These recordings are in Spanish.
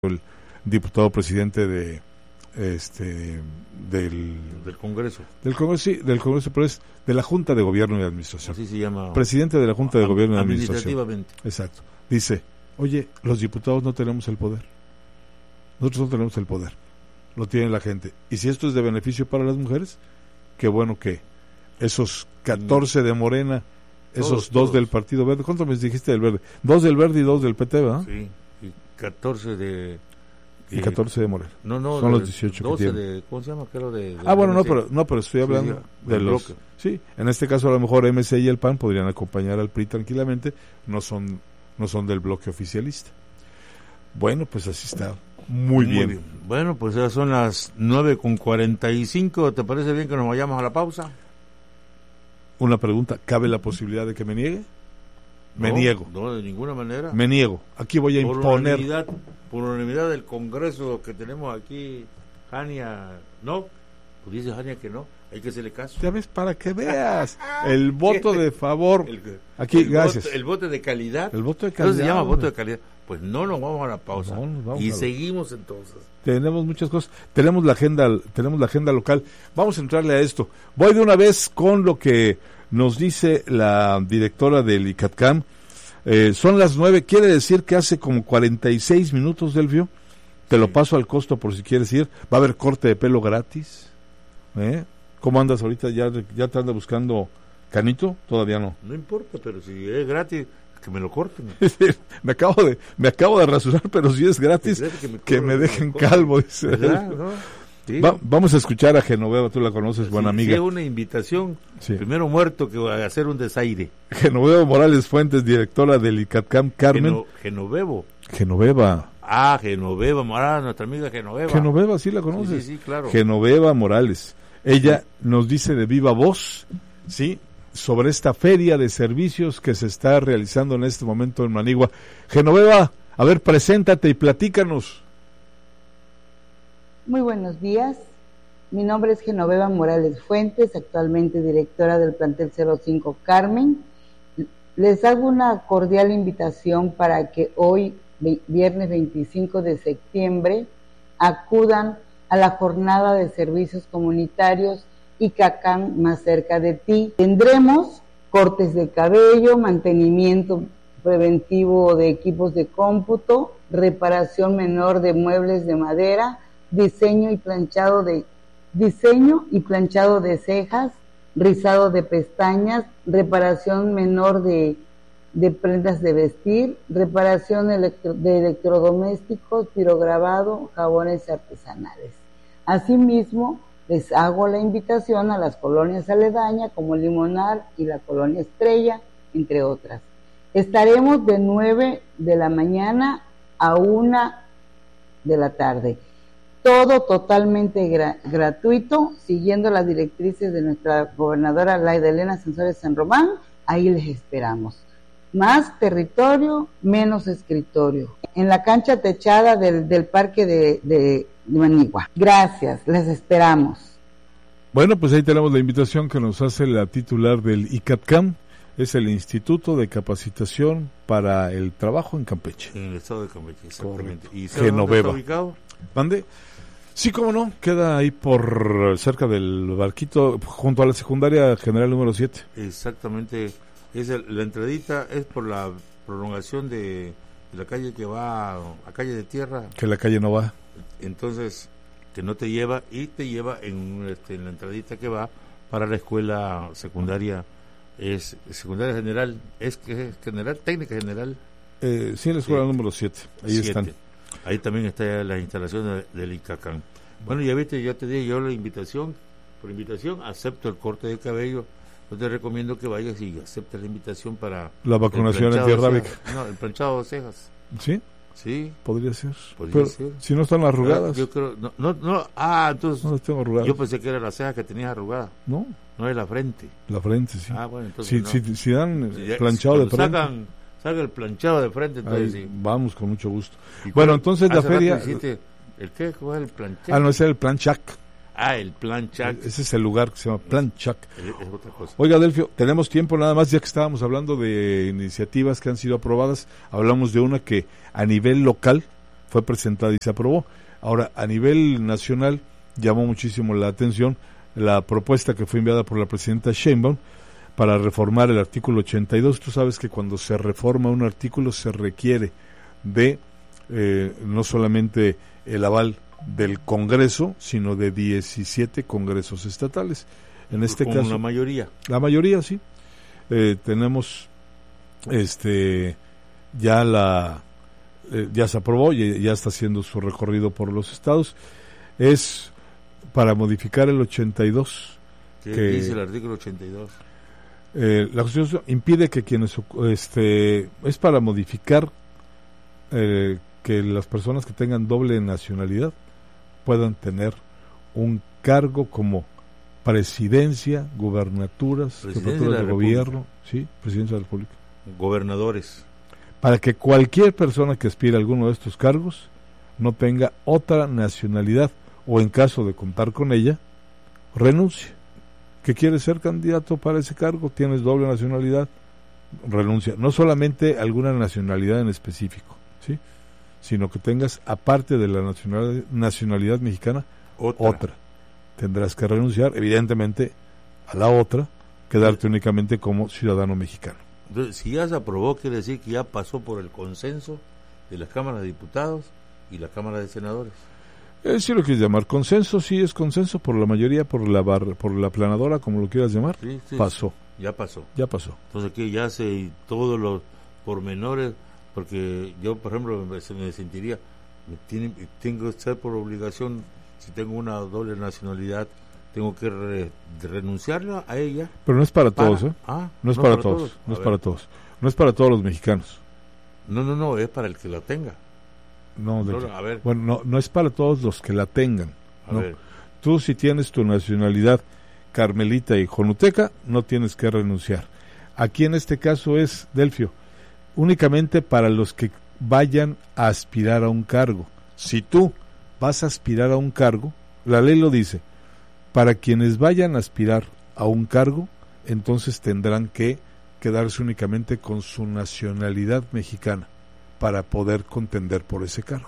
el diputado presidente del Congreso. Del Congreso, sí, del Congreso, pero es de la Junta de Gobierno y Administración. Así se llama. Presidente de la Junta de Gobierno y Administración. Administrativamente. Exacto. Dice, oye, los diputados no tenemos el poder. Nosotros no tenemos el poder. Lo tiene la gente. Y si esto es de beneficio para las mujeres, qué bueno que esos 14 de Morena, esos dos del Partido Verde, ¿cuánto me dijiste del Verde? 2 del Verde y 2 del PT, ¿verdad? Sí, y 14 de... Y 14 de Morena. No, son los 18 12 que tienen. de, ¿cómo se llama? Bueno, pero estoy hablando de los... bloque. Sí, en este caso a lo mejor MC y el PAN podrían acompañar al PRI tranquilamente, no son del bloque oficialista. Bueno, pues así está. Muy bien. Bueno, pues ya son las 9:45. ¿Te parece bien que nos vayamos a la pausa? Una pregunta, ¿cabe la posibilidad de que me niegue? Me niego. No, de ninguna manera. Me niego. Aquí voy a imponer. Por unanimidad del Congreso que tenemos aquí, Jania, ¿no? Pues dice Jania que no, hay que hacerle caso. Ya ves, para que veas. El voto de favor. Aquí, gracias. El voto de calidad. El voto de calidad. Entonces se llama voto de calidad. Pues no nos vamos a la pausa. Y seguimos entonces. Tenemos muchas cosas. Tenemos la agenda local. Vamos a entrarle a esto. Voy de una vez con lo que nos dice la directora del ICATCAM. Son las 9, quiere decir que hace como 46 minutos, Delfio. Te lo paso al costo por si quieres ir. Va a haber corte de pelo gratis. ¿Cómo andas ahorita? ¿Ya te andas buscando canito? Todavía no. No importa, pero si es gratis, que me lo corten. me acabo de rasurar, pero si es gratis, que me dejen calvo. Dice. ¿No? Sí. Vamos a escuchar a Genoveva, tú la conoces, buena amiga. Sí, una invitación, primero muerto que va a hacer un desaire. Genoveva Morales Fuentes, directora del ICATCAM, Carmen. Genoveva. Ah, Genoveva Morales, nuestra amiga Genoveva. Genoveva, sí la conoces. Sí, claro. Genoveva Morales. Ella nos dice de viva voz, ¿sí?, sobre esta feria de servicios que se está realizando en este momento en Manigua. Genoveva, a ver, preséntate y platícanos. Muy buenos días, mi nombre es Genoveva Morales Fuentes, actualmente directora del plantel 05 Carmen. Les hago una cordial invitación para que hoy, viernes 25 de septiembre, acudan a la jornada de servicios comunitarios ICATCAM más cerca de ti. Tendremos cortes de cabello, mantenimiento preventivo de equipos de cómputo, reparación menor de muebles de madera, diseño y planchado de cejas, rizado de pestañas, reparación menor de prendas de vestir, reparación de electrodomésticos, pirograbado, jabones artesanales. Asimismo, les hago la invitación a las colonias aledañas como Limonar y la colonia Estrella, entre otras. Estaremos de 9 de la mañana a 1 de la tarde. Todo totalmente gratuito, siguiendo las directrices de nuestra gobernadora Laida Elena Sansores San Román. Ahí les esperamos. Más territorio, menos escritorio. En la cancha techada del parque de Manigua. Gracias, les esperamos. Bueno, pues ahí tenemos la invitación que nos hace la titular del ICATCAM. Es el Instituto de Capacitación para el Trabajo en Campeche. En el estado de Campeche, exactamente. ¿Y Genoveva está ubicado? ¿Dónde? Sí, cómo no, queda ahí por cerca del Barquito, junto a la secundaria general número 7. Exactamente, la entradita es por la prolongación de la calle que va a calle de tierra. Que la calle no va. Entonces, que no te lleva y te lleva en la entradita que va para la escuela secundaria, es secundaria general, es general, técnica general. Sí, la escuela número 7, ahí 7. Están. Ahí también está la instalación del ICATCAM. Bueno, ya viste, ya te di yo la invitación. Por invitación, acepto el corte de cabello. Yo te recomiendo que vayas y aceptes la invitación para... La vacunación antirrábica. No, el planchado de cejas. ¿Sí? Sí. Podría ser. Podría ser. Si no están arrugadas. Yo creo... No. Entonces... No las tengo arrugadas. Yo pensé que era la ceja que tenías arrugada. No. No es la frente. La frente, sí. Bueno, entonces si dan planchado de frente. Saca el planchado de frente, entonces sí. Vamos, con mucho gusto. Bueno, entonces la feria... ¿El qué? ¿Cuál es el planchado? No, ese es el Plan Chac. El Plan Chac. Ese es el lugar que se llama Plan Chac. Es otra cosa. Oiga, Delfio, tenemos tiempo nada más, ya que estábamos hablando de iniciativas que han sido aprobadas. Hablamos de una que a nivel local fue presentada y se aprobó. Ahora, a nivel nacional, llamó muchísimo la atención la propuesta que fue enviada por la presidenta Sheinbaum para reformar el artículo 82. Tú sabes que cuando se reforma un artículo se requiere de no solamente el aval del Congreso, sino de 17 congresos estatales. En este caso, la mayoría. La mayoría, sí. Tenemos ya se aprobó y ya está haciendo su recorrido por los estados. Es para modificar el 82. ¿Qué dice el artículo 82? La Constitución impide que quienes es para modificar que las personas que tengan doble nacionalidad puedan tener un cargo como presidencia, gubernaturas, jefaturas de gobierno, sí, presidencia de la República, gobernadores, para que cualquier persona que aspire a alguno de estos cargos no tenga otra nacionalidad o en caso de contar con ella renuncie. ¿Que quieres ser candidato para ese cargo? ¿Tienes doble nacionalidad? Renuncia. No solamente alguna nacionalidad en específico, ¿sí? Sino que tengas, aparte de la nacionalidad mexicana, otra. Tendrás que renunciar, evidentemente, a la otra, quedarte únicamente como ciudadano mexicano. Entonces, si ya se aprobó, quiere decir que ya pasó por el consenso de las cámaras de diputados y la Cámara de Senadores. Si lo quieres llamar consenso, sí es consenso por la mayoría, por la aplanadora, como lo quieras llamar, sí, pasó. Ya pasó. Ya pasó. Entonces, que ya sé todos los pormenores, porque yo, por ejemplo, me sentiría, tengo que ser por obligación, si tengo una doble nacionalidad, tengo que renunciarla a ella. Pero no es para todos, ¿eh? No es para todos. No es para todos. No es para todos los mexicanos. No, es para el que la tenga. A ver. Bueno, no es para todos los que la tengan. No. Tú, si tienes tu nacionalidad carmelita y jonuteca, no tienes que renunciar. Aquí en este caso es, Delfio, únicamente para los que vayan a aspirar a un cargo. Si tú vas a aspirar a un cargo, la ley lo dice, para quienes vayan a aspirar a un cargo, entonces tendrán que quedarse únicamente con su nacionalidad mexicana para poder contender por ese cargo.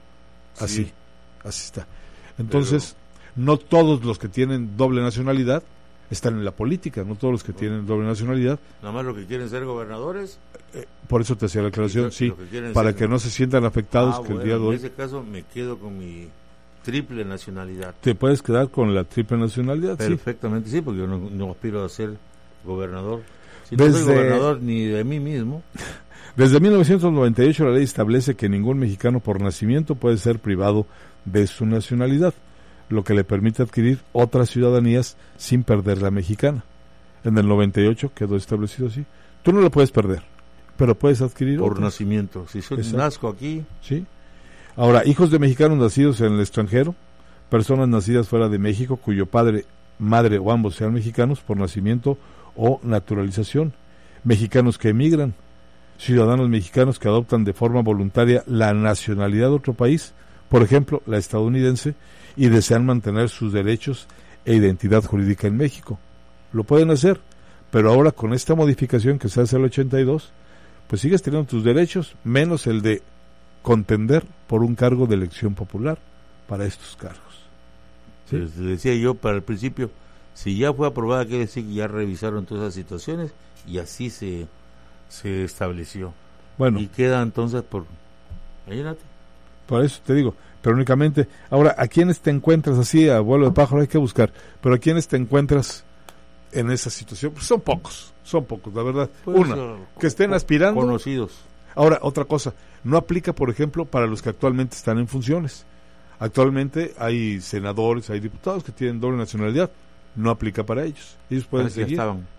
Así está. Entonces, no todos los que tienen doble nacionalidad están en la política, no todos los que tienen doble nacionalidad. Nada más los que quieren ser gobernadores. Por eso te hacía la aclaración, sí, para que no se sientan afectados que el día de hoy. En ese caso me quedo con mi triple nacionalidad. Te puedes quedar con la triple nacionalidad, perfectamente, sí, porque yo no aspiro a ser gobernador. Si no soy gobernador ni de mí mismo. Desde 1998 la ley establece que ningún mexicano por nacimiento puede ser privado de su nacionalidad, lo que le permite adquirir otras ciudadanías sin perder la mexicana. En el 98 quedó establecido así. Tú no la puedes perder, pero puedes adquirir por otras. Nacimiento. Si soy nazco aquí. Sí. Ahora, hijos de mexicanos nacidos en el extranjero, personas nacidas fuera de México cuyo padre, madre o ambos sean mexicanos por nacimiento o naturalización, mexicanos que emigran, ciudadanos mexicanos que adoptan de forma voluntaria la nacionalidad de otro país, por ejemplo, la estadounidense, y desean mantener sus derechos e identidad jurídica en México. Lo pueden hacer, pero ahora con esta modificación que se hace el 82, pues sigues teniendo tus derechos, menos el de contender por un cargo de elección popular para estos cargos. ¿Sí? Pues decía yo para el principio, si ya fue aprobada, quiere decir que ya revisaron todas esas situaciones y así se estableció. Bueno. Y queda entonces por... Imagínate. Por eso te digo, pero únicamente... Ahora, ¿a quiénes te encuentras así, a vuelo de pájaro? Hay que buscar. Pero ¿a quiénes te encuentras en esa situación? Pues son pocos, la verdad. Pues, que estén aspirando. Conocidos. Ahora, otra cosa, no aplica, por ejemplo, para los que actualmente están en funciones. Actualmente hay senadores, hay diputados que tienen doble nacionalidad. No aplica para ellos. Ellos pueden seguir.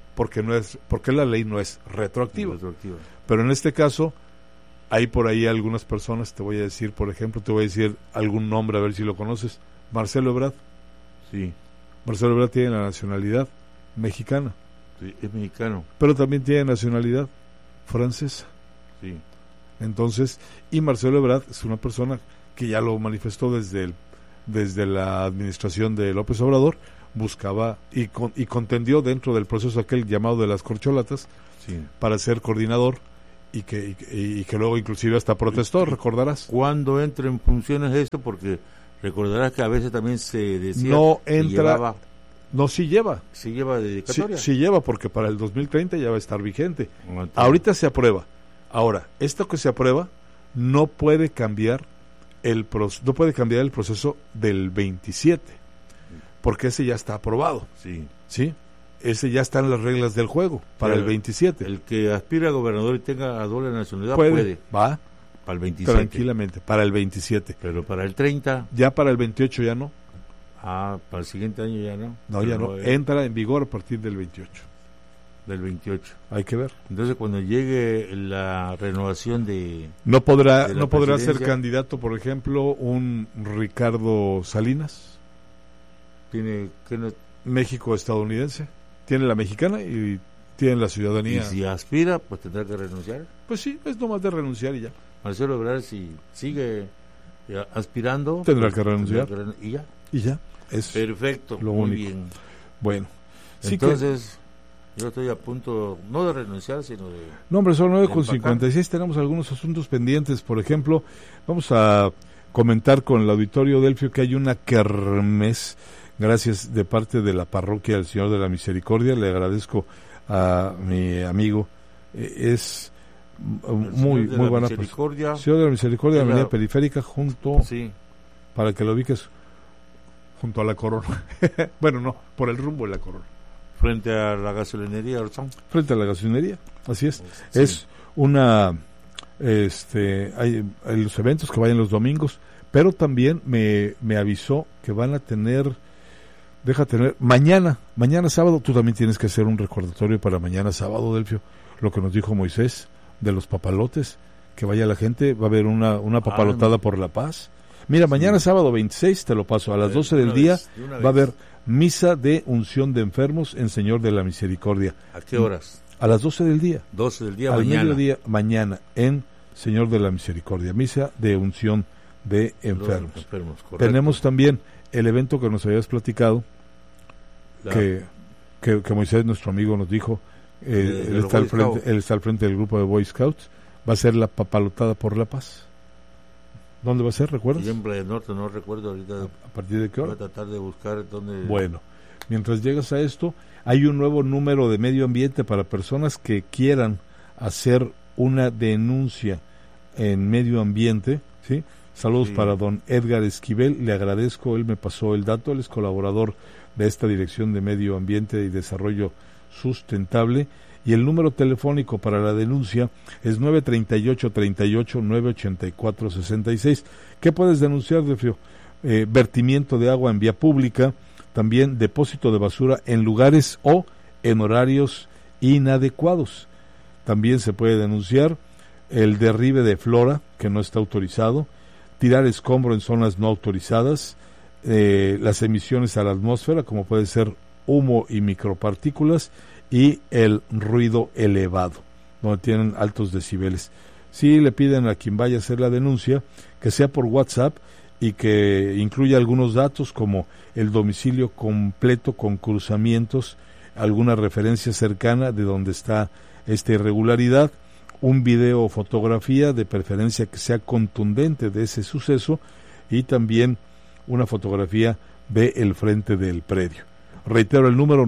Porque la ley no es retroactiva. Pero en este caso hay por ahí algunas personas, te voy a decir, por ejemplo, te voy a decir algún nombre a ver si lo conoces. Marcelo Ebrard. Sí. Marcelo Ebrard tiene la nacionalidad mexicana. Sí, es mexicano. Pero también tiene nacionalidad francesa. Sí. Entonces, y Marcelo Ebrard es una persona que ya lo manifestó desde la administración de López Obrador, buscaba y contendió dentro del proceso aquel llamado de las corcholatas, sí, para ser coordinador y que luego inclusive hasta protestó, recordarás. ¿Cuándo entra en funciones esto? Porque recordarás que a veces también se decía no que entra, no, sí lleva. ¿Sí lleva dedicatoria? Sí lleva, porque para el 2030 ya va a estar vigente. Entonces, Ahorita se aprueba. Ahora, esto que se aprueba no puede cambiar el proceso del 27, porque ese ya está aprobado. sí. ¿Sí? Ese ya están las reglas del juego para Pero el 27. El que aspira a gobernador y tenga doble nacionalidad puede. Va para el 27. tranquilamente, para el 27. Pero para el 30, Ya para el 28 ya no. para el siguiente año ya no. No, ya no. Entra en vigor a partir del 28. Del 28. Hay que ver. Entonces cuando llegue la renovación de... No podrá de la ser presidencia, candidato, por ejemplo, un Ricardo Salinas, tiene que no, México estadounidense. Tiene la mexicana y tiene la y ciudadanía. si aspira, pues tendrá que renunciar. Pues sí, es nomás de renunciar y ya. Marcelo Ebrard, si sigue aspirando, Tendrá pues, que renunciar. y ya. Y ya. Es Perfecto, lo muy único. bien. bueno. Sí Entonces, yo estoy a punto, no de renunciar, sino de... No, hombre, son de 9:56. Tenemos algunos asuntos pendientes. Por ejemplo, vamos a comentar con el auditorio Delfio que hay una kermés, gracias de parte de la parroquia del Señor de la Misericordia. Le agradezco a mi amigo. Es muy buena Misericordia. Señor de la Misericordia, Es la- Avenida Periférica, junto, Sí, para que lo ubiques, junto a la Corona. Bueno, no, por el rumbo de la Corona. frente a la gasolinería Orzán. Frente a la gasolinería, así es. Sí. Es una, hay los eventos que vayan los domingos, pero también me avisó que van a tener, mañana sábado. Tú también tienes que hacer un recordatorio para mañana sábado, Delfio, lo que nos dijo Moisés de los papalotes, que vaya la gente, va a haber una papalotada por la paz. Mira, mañana sábado 26, te lo paso, a las 12 del día va a haber misa de unción de enfermos en Señor de la Misericordia. ¿A qué horas? A las 12 del día. 12 del día Al mañana. mediodía, mañana, en Señor de la Misericordia, misa de unción de enfermos. Los enfermos, correcto. Tenemos también el evento que nos habías platicado, La- que Moisés, nuestro amigo, nos dijo, de él los está al Boy frente, Scouts. él está al frente del grupo de Boy Scouts, va a ser la papalotada por la paz. ¿Dónde va a ser, recuerdas? Siempre del norte, no recuerdo ahorita. ¿A partir de qué Voy hora? a tratar de buscar dónde... Bueno, mientras llegas a esto, hay un nuevo número de medio ambiente para personas que quieran hacer una denuncia en medio ambiente, ¿sí? Saludos Sí. para don Edgar Esquivel, le agradezco, él me pasó el dato, él es colaborador de esta Dirección de Medio Ambiente y Desarrollo Sustentable, y el número telefónico para la denuncia es 938-38-984-66. ¿Qué puedes denunciar, Delfio? Vertimiento de agua en vía pública, también depósito de basura en lugares o en horarios inadecuados. También se puede denunciar el derribe de flora que no está autorizado, tirar escombro en zonas no autorizadas, las emisiones a la atmósfera, como puede ser humo y micropartículas, y el ruido elevado, donde tienen altos decibeles. Sí le piden a quien vaya a hacer la denuncia que sea por WhatsApp y que incluya algunos datos como el domicilio completo con cruzamientos, alguna referencia cercana de donde está esta irregularidad, un video o fotografía, de preferencia que sea contundente de ese suceso, y también una fotografía del frente del predio. Reitero el número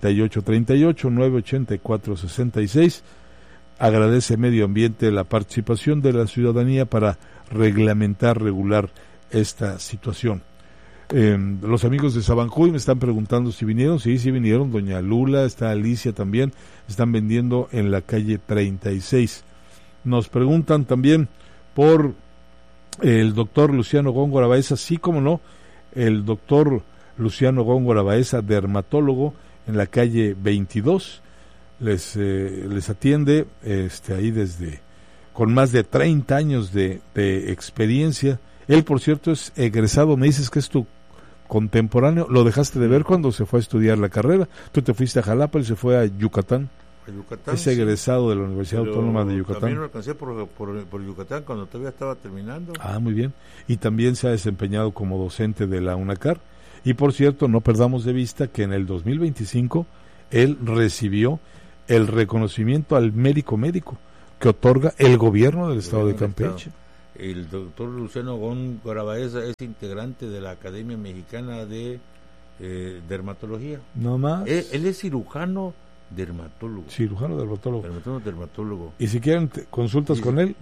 938-38-984-66. Agradece Medio Ambiente la participación de la ciudadanía para reglamentar, regular esta situación. Los amigos de Sabanjuy me están preguntando si vinieron. Sí vinieron. Doña Lula, está Alicia también. Están vendiendo en la calle 36. Nos preguntan también por el doctor Luciano Góngora Baeza. Sí, cómo no, el doctor Luciano Góngora Baeza, dermatólogo, en la calle 22. Les atiende ahí desde con más de 30 años de experiencia. Él, por cierto, es egresado. Me dices que es tu contemporáneo. Lo dejaste de ver cuando se fue a estudiar la carrera. Tú te fuiste a Jalapa, él se fue a Yucatán. Yucatán, es egresado de la Universidad Autónoma de Yucatán. También lo alcancé por Yucatán cuando todavía estaba terminando. Ah, muy bien. Y también se ha desempeñado como docente de la UNACAR. Y por cierto, no perdamos de vista que en el 2025 él recibió el reconocimiento al médico que otorga el gobierno del estado de Campeche. El doctor Luciano Gómez Garabaeza es integrante de la Academia Mexicana de Dermatología. No más. Él es cirujano dermatólogo. Y si quieren consultas con él,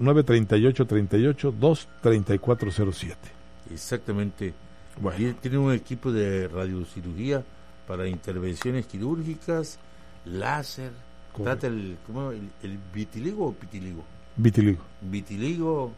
938-38-2-3407. Exactamente. Bueno. Tiene un equipo de radiocirugía para intervenciones quirúrgicas, láser. Trata el vitiligo o pitiligo. Vitiligo,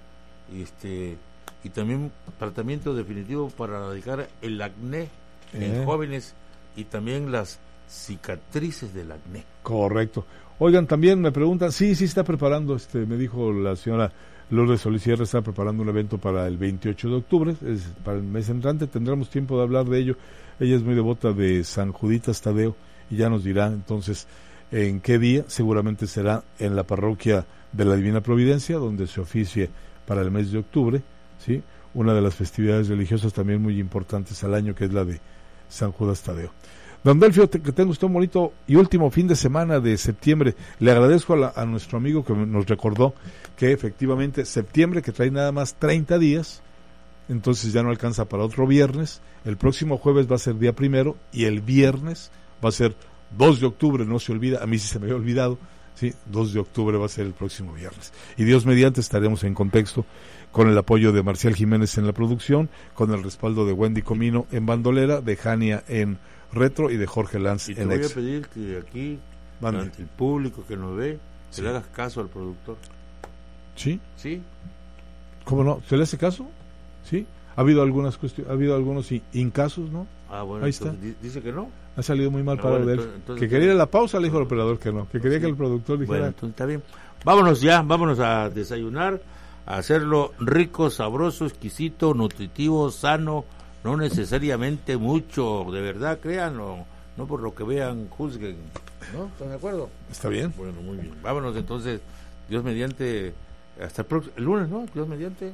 y también tratamiento definitivo para erradicar el acné en jóvenes y también las cicatrices del acné. Correcto. Oigan, también me preguntan, sí está preparando, me dijo la señora Lourdes Solís Sierra, está preparando un evento para el 28 de octubre, es para el mes entrante, tendremos tiempo de hablar de ello. Ella es muy devota de San Juditas Tadeo y ya nos dirá entonces en qué día. Seguramente será en la parroquia de la Divina Providencia, donde se oficie para el mes de octubre, ¿sí? Una de las festividades religiosas también muy importantes al año, que es la de San Judas Tadeo. Don Delfio, que tenga usted un bonito y último fin de semana de septiembre. Le agradezco a nuestro amigo que nos recordó que efectivamente septiembre, que trae nada más 30 días, entonces ya no alcanza para otro viernes. El próximo jueves va a ser día 1 y el viernes va a ser 2 de octubre, no se olvida, a mí sí se me había olvidado, sí, 2 de octubre va a ser el próximo viernes. Y Dios mediante estaremos en contexto con el apoyo de Marcial Jiménez en la producción, con el respaldo de Wendy Comino en bandolera, de Jania en retro y de Jorge Lanz en ex. Te voy a pedir que aquí, ante el público que nos ve, se le hagas caso al productor. ¿Sí? ¿Sí? ¿Cómo no? ¿Se le hace caso? ¿Sí? Ha habido algunas cuestiones, ha habido algunos incasos, ¿no? Ah, bueno, ahí está. Dice que no. Ha salido muy mal para él. Que quería ir a la pausa, le dijo el operador que no. Que quería que el productor dijera. Bueno, entonces está bien. Vámonos a desayunar, a hacerlo rico, sabroso, exquisito, nutritivo, sano, no necesariamente mucho, de verdad, créanlo, no por lo que vean, juzguen, ¿no? ¿Están de acuerdo? Está bien. Bueno, muy bien. Vámonos entonces, Dios mediante, hasta el lunes, ¿no? Dios mediante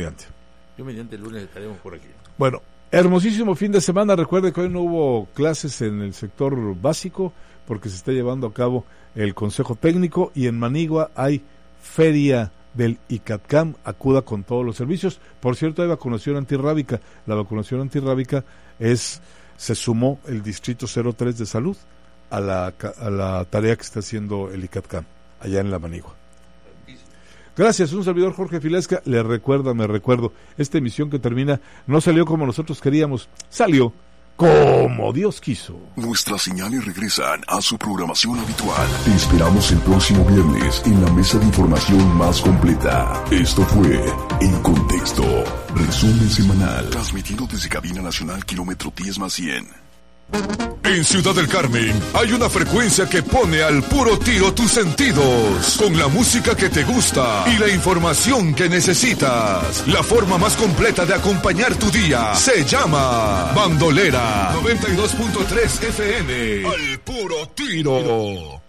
el lunes estaremos por aquí. Bueno, hermosísimo fin de semana. Recuerde que hoy no hubo clases en el sector básico porque se está llevando a cabo el Consejo Técnico y en Manigua hay feria del ICATCAM. Acuda con todos los servicios. Por cierto, hay vacunación antirrábica. La vacunación antirrábica se sumó el Distrito 03 de Salud a la tarea que está haciendo el ICATCAM allá en la Manigua. Gracias, un servidor Jorge Filesca. Me recuerdo, esta emisión que termina no salió como nosotros queríamos, salió como Dios quiso. Nuestras señales regresan a su programación habitual. Te esperamos el próximo viernes en la mesa de información más completa. Esto fue En Contexto, resumen semanal, transmitido desde Cabina Nacional Kilómetro 10+100. En Ciudad del Carmen hay una frecuencia que pone al puro tiro tus sentidos, con la música que te gusta y la información que necesitas. La forma más completa de acompañar tu día se llama Bandolera 92.3 FM. Al puro tiro.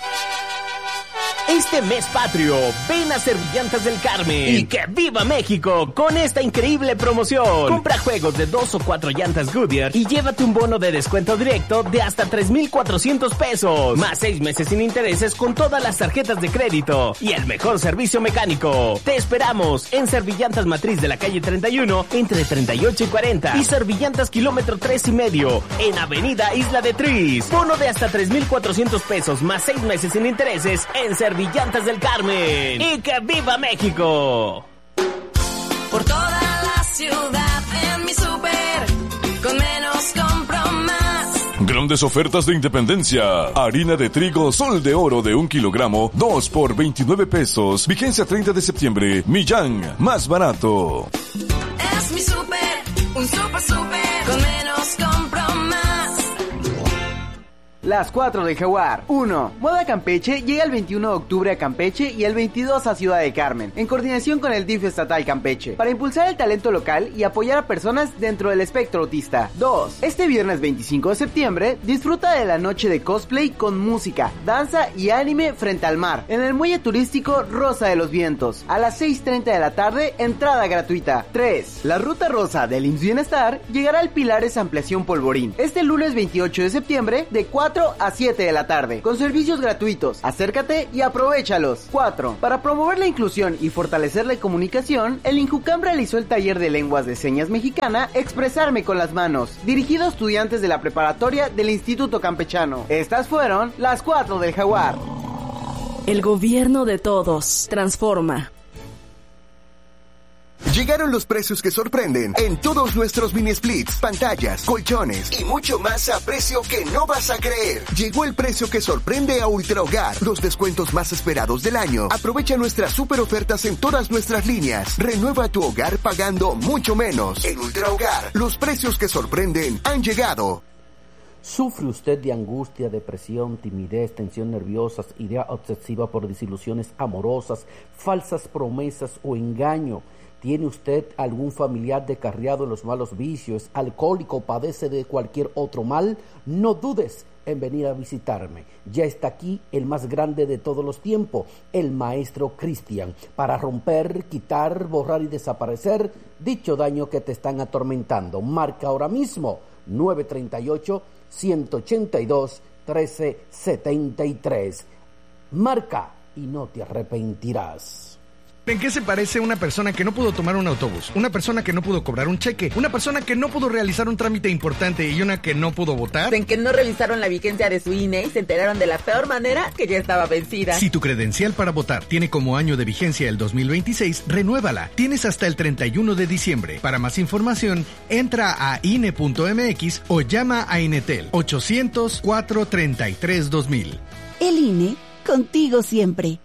Este mes patrio, ven a Servillantas del Carmen y que viva México con esta increíble promoción. Compra juegos de 2 o 4 llantas Goodyear y llévate un bono de descuento directo de hasta 3,400 pesos, más 6 meses sin intereses con todas las tarjetas de crédito y el mejor servicio mecánico. Te esperamos en Servillantas Matriz de la calle 31 entre 38 y 40 y Servillantas kilómetro 3,5 en Avenida Isla de Tris. Bono de hasta 3,400 pesos más 6 meses sin intereses en Servillantas del Carmen. ¡Y que viva México! Por toda la ciudad en mi súper, con menos compro más. Grandes ofertas de Independencia. Harina de trigo Sol de Oro de 1 kilogramo, 2 por 29 pesos. Vigencia 30 de septiembre. Millán, más barato. Es mi súper, un súper, con menos compro más. Las 4 del Jaguar. 1. Moda Campeche llega el 21 de octubre a Campeche y el 22 a Ciudad de Carmen, en coordinación con el DIF estatal Campeche, para impulsar el talento local y apoyar a personas dentro del espectro autista. 2. Este viernes 25 de septiembre, disfruta de la noche de cosplay con música, danza y anime frente al mar, en el muelle turístico Rosa de los Vientos. A las 6:30 de la tarde, entrada gratuita. 3. La ruta rosa del IMSS Bienestar llegará al Pilares Ampliación Polvorín, este lunes 28 de septiembre, de 4 4 a 7 de la tarde, con servicios gratuitos. Acércate y aprovéchalos. 4. Para promover la inclusión y fortalecer la comunicación, el INJUCAM realizó el taller de lenguas de señas mexicana Expresarme con las manos, dirigido a estudiantes de la preparatoria del Instituto Campechano. Estas fueron las 4 del Jaguar. El gobierno de todos. Transforma. Llegaron los precios que sorprenden en todos nuestros mini splits, pantallas, colchones y mucho más a precio que no vas a creer. Llegó el precio que sorprende a Ultra Hogar, los descuentos más esperados del año. Aprovecha nuestras super ofertas en todas nuestras líneas. Renueva tu hogar pagando mucho menos. En Ultra Hogar, los precios que sorprenden han llegado. ¿Sufre usted de angustia, depresión, timidez, tensión nerviosa, idea obsesiva por desilusiones amorosas, falsas promesas o engaño? ¿Tiene usted algún familiar descarriado en los malos vicios, alcohólico o padece de cualquier otro mal? No dudes en venir a visitarme. Ya está aquí el más grande de todos los tiempos, el Maestro Cristian, para romper, quitar, borrar y desaparecer dicho daño que te están atormentando. Marca ahora mismo 938-182-1373. Marca y no te arrepentirás. ¿En qué se parece una persona que no pudo tomar un autobús? Una persona que no pudo cobrar un cheque, una persona que no pudo realizar un trámite importante y una que no pudo votar. En que no revisaron la vigencia de su INE y se enteraron de la peor manera que ya estaba vencida. Si tu credencial para votar tiene como año de vigencia el 2026, renuévala. Tienes hasta el 31 de diciembre. Para más información, entra a INE.mx o llama a Inetel 800-433-2000. El INE, contigo siempre.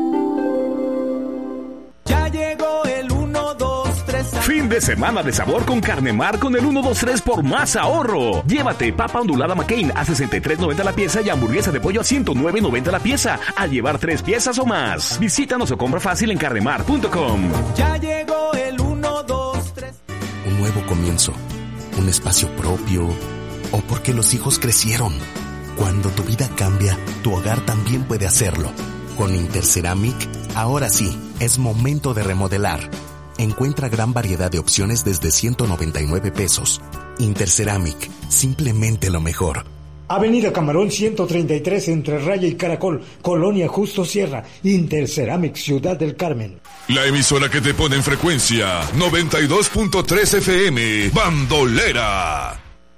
Ya llegó el 1, 2, 3. Fin de semana de sabor con Carne Mar con el 1, 2, 3 por más ahorro. Llévate papa ondulada McCain a $63.90 la pieza y hamburguesa de pollo a $109.90 la pieza. Al llevar 3 piezas o más. Visítanos o compra fácil en carnemar.com. Ya llegó el 1, 2, 3. Un nuevo comienzo, un espacio propio, o porque los hijos crecieron. Cuando tu vida cambia, tu hogar también puede hacerlo. Con Interceramic, ahora sí, es momento de remodelar. Encuentra gran variedad de opciones desde $199. Interceramic, simplemente lo mejor. Avenida Camarón 133 entre Raya y Caracol, Colonia Justo Sierra, Interceramic, Ciudad del Carmen. La emisora que te pone en frecuencia 92.3 FM, Bandolera.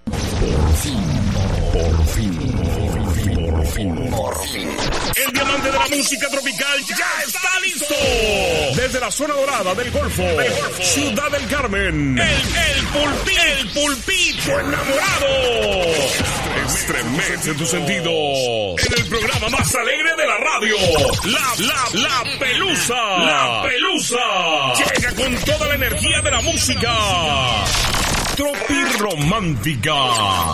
Por fin. El diamante de la música tropical ya está listo. Desde la zona dorada del Golfo, Ciudad del Carmen, el pulpito enamorado. Estremece tus sentidos en el programa más alegre de la radio, La Pelusa. La Pelusa llega con toda la energía de la música tropirromántica.